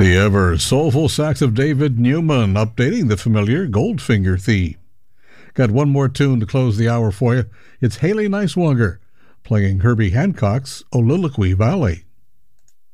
The ever soulful sax of David Newman updating the familiar Goldfinger theme. Got one more tune to close the hour for you. It's Haley Niswonger playing Herbie Hancock's Oliloquy Valley.